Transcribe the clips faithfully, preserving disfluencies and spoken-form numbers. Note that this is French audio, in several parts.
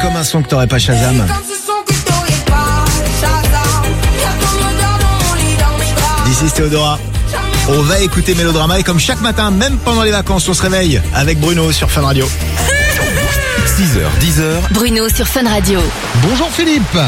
comme un son que t'aurais pas Shazam. This is Théodora. On va écouter Mélodrama et comme chaque matin, même pendant les vacances, on se réveille avec Bruno sur Fun Radio. six heures, dix heures. Bruno sur Fun Radio. Bonjour Philippe.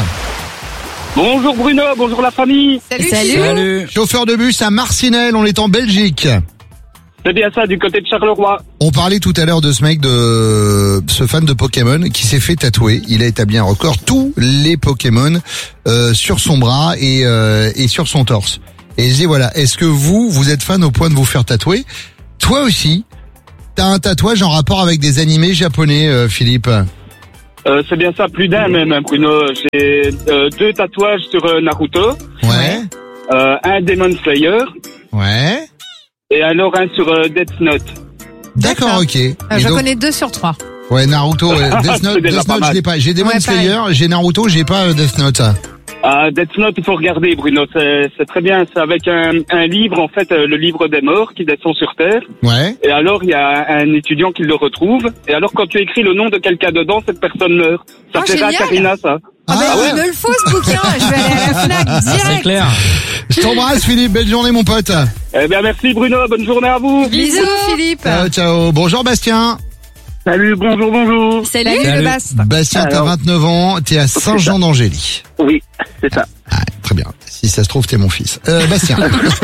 Bonjour Bruno, bonjour la famille. Salut. Salut. Salut. Chauffeur de bus à Marcinelle, on est en Belgique. C'est bien ça, du côté de Charleroi. On parlait tout à l'heure de ce mec, de ce fan de Pokémon qui s'est fait tatouer. Il a établi un record, tous les Pokémon euh, sur son bras et, euh, et sur son torse. Et je dis voilà, est-ce que vous, vous êtes fan au point de vous faire tatouer? Toi aussi, t'as un tatouage en rapport avec des animés japonais, euh, Philippe? Euh, c'est bien ça, plus d'un même, hein, Bruno. J'ai euh, deux tatouages sur euh, Naruto. Ouais. Euh, un Demon Slayer. Ouais. Et alors un sur euh, Death Note. D'accord, D'accord. ok. Euh, Et je donc- connais deux sur trois. Ouais, Naruto, ouais. Death Note, C'est déjà Death pas Note, mal. je l'ai pas. J'ai Demon Ouais, pareil. Slayer, j'ai Naruto, j'ai pas euh, Death Note. Ah, Death Note, il faut regarder, Bruno. C'est, c'est très bien. C'est avec un, un livre, en fait, euh, le livre des morts qui descend sur Terre. Ouais. Et alors, il y a un étudiant qui le retrouve. Et alors, quand tu écris le nom de quelqu'un dedans, cette personne meurt. Ça Oh, fait à génial. Karina, ça. Ah, bah, Ah ouais. il me le faut ce bouquin. Je vais aller à la Fnac direct. C'est clair. Je t'embrasse, Philippe. Belle journée, mon pote. Eh bien, merci Bruno. Bonne journée à vous. Bisous Philippe. Ciao, ciao. Bonjour, Bastien. Salut, bonjour, bonjour. Salut, Salut. le Bast. Bastien, t'as Alors. vingt-neuf ans, t'es à Saint-Jean-d'Angély. Oui, c'est ça. Ah, très bien. Si ça se trouve, t'es mon fils. Euh, Bastien.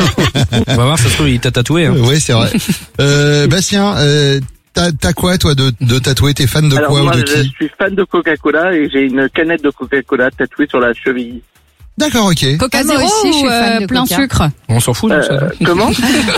On va voir, ça se trouve, il t'a tatoué. Hein. Oui, c'est vrai. Euh, Bastien, euh, t'as, t'as quoi, toi, de, de tatouer? T'es fan de Alors quoi moi, ou de je qui? suis fan de Coca-Cola et j'ai une canette de Coca-Cola tatouée sur la cheville. D'accord, ok. Coca Ah, moi zéro aussi, je suis ou, euh, fan de plein Coca. sucre. On s'en fout, non, ça Euh, comment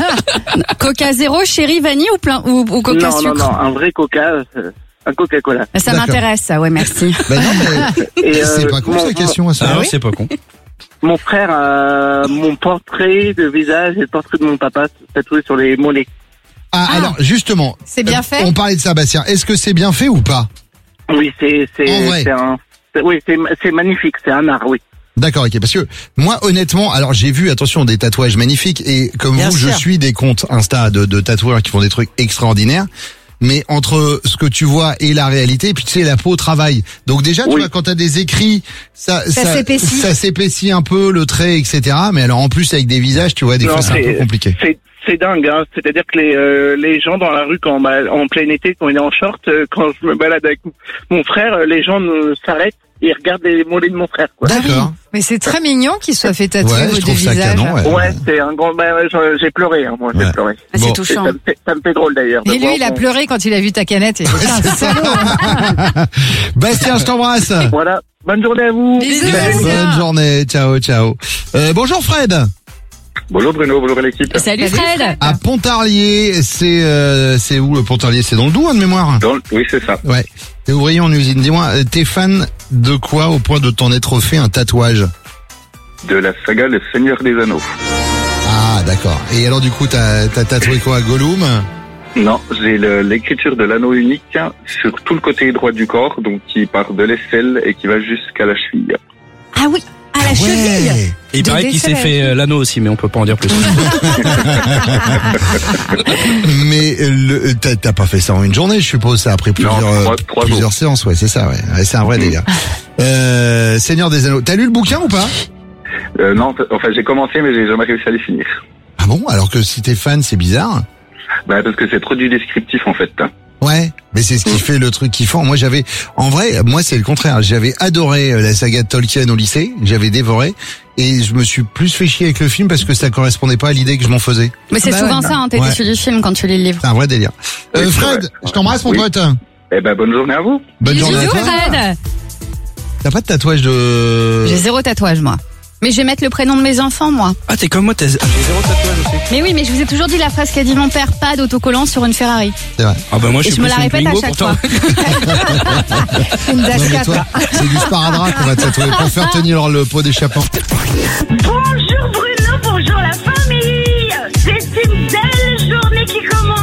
Coca zéro, chéri, vanille ou plein ou, ou Coca Non, non, sucre? non, un vrai Coca, euh, un Coca-Cola. Ça D'accord. m'intéresse, ça. Ouais, merci. Bah non, mais Et c'est euh, pas con, mon, cette question, à ça. Ah, c'est pas con. mon frère a mon portrait de visage et le portrait de mon papa tatoué sur les mollets. Ah, Ah. alors, justement. C'est bien euh, fait On parlait de ça, Bastien. Est-ce que c'est bien fait ou pas? Oui, c'est En c'est vrai. c'est un c'est- oui, c'est c'est magnifique, c'est un art, oui. D'accord, ok. Parce que moi, honnêtement, alors j'ai vu, attention, des tatouages magnifiques et comme Bien vous, je sûr. suis des comptes Insta de, de tatoueurs qui font des trucs extraordinaires. Mais entre ce que tu vois et la réalité, puis tu sais, la peau travaille. Donc déjà, tu Oui. vois, quand t'as des écrits, ça, Ça s'épaissit. ça s'épaissit un peu le trait, et cetera. Mais alors en plus avec des visages, tu vois, des Non, fois c'est un c'est- peu compliqué. C'est c'est dingue, hein. C'est-à-dire que les euh, les gens dans la rue quand bah, en plein été, quand il est en short, euh, quand je me balade avec mon frère, euh, les gens ne s'arrêtent et regardent les mollets de mon frère, quoi. D'accord. Mais c'est très mignon qu'il soit fait tatouer Ouais, vos je deux trouve ça visages. canon. Ouais. Ouais, c'est un grand. Bah, ouais, j'en- j'ai pleuré, hein, moi, j'ai Ouais. pleuré. Ah, c'est Bon. Et touchant. ça me fait, ça me fait drôle d'ailleurs. de Et lui, voir il a mon- pleuré quand il a vu ta canette. Il dit, putain, c'est salaud. Bastien, je t'embrasse. Voilà. Bonne journée à vous. Bisous, Salut. Bastien. Bonne journée. Ciao, ciao. Euh, bonjour Fred. Bonjour Bruno, bonjour l'équipe. Salut, Fred. À Pontarlier, c'est euh, c'est où le Pontarlier? C'est dans le Doubs, hein, de mémoire. Oui, c'est ça. Ouais. T'es ouvrier en usine. Dis-moi, euh, t'es fan de quoi au point de t'en être fait un tatouage? De la saga Le Seigneur des Anneaux. Ah, d'accord. Et alors du coup, t'as t'as tatoué quoi, Gollum? Non, j'ai le- l'écriture de l'anneau unique sur tout le côté droit du corps, donc qui part de l'aisselle et qui va jusqu'à la cheville. Ah oui, à la cheville. Ouais. Et il De paraît qu'il s'est décès. fait euh, l'anneau aussi, mais on peut pas en dire plus. Mais euh, le- t'as t'as pas fait ça en une journée, je suppose. Ça a pris plusieurs Non, trois- euh, trois plusieurs séances, ouais, c'est ça, ouais. Ouais, c'est un vrai délire. Euh, Seigneur des Anneaux. T'as lu le bouquin ou pas? Euh, non, t- enfin j'ai commencé, mais j'ai jamais réussi à les finir. Ah bon? Alors que si t'es fan, c'est bizarre. Bah, parce que c'est trop du descriptif en fait. Ouais, mais c'est ce qui fait le truc kiffant. Moi, j'avais, en vrai, moi, c'est le contraire. J'avais adoré euh, la saga de Tolkien au lycée. J'avais dévoré. Et je me suis plus fait chier avec le film parce que ça correspondait pas à l'idée que je m'en faisais. Mais c'est Bah souvent ouais. ça, hein, t'es Ouais. déçu du film quand tu lis le livre. C'est un vrai délire. Oui, Euh, c'est Fred, vrai. je t'embrasse, mon Oui. pote. Eh ben, bonne journée à vous. Bonne journée à Bisous, toi. Fred. T'as pas de tatouage de... J'ai zéro tatouage, moi. Mais je vais mettre le prénom de mes enfants, moi. Ah, t'es comme moi, t'as j'ai zéro tatouage aussi. Mais oui, mais je vous ai toujours dit la phrase qu'a dit mon père, pas d'autocollant sur une Ferrari. C'est vrai. Ah bah moi, je Et suis je me plus la une répète à Twingo, chaque pourtant. Une Non, dash mais quatre. toi, c'est du sparadrap qu'on va te tatouer pour faire tenir le pot d'échappement.